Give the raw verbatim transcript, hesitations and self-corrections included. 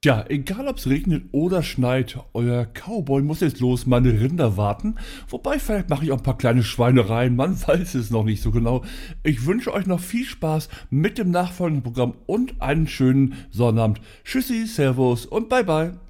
Ja, egal ob es regnet oder schneit, euer Cowboy muss jetzt los meine Rinder warten. Wobei, vielleicht mache ich auch ein paar kleine Schweinereien, man weiß es noch nicht so genau. Ich wünsche euch noch viel Spaß mit dem nachfolgenden Programm und einen schönen Sonnabend. Tschüssi, Servus und bye bye.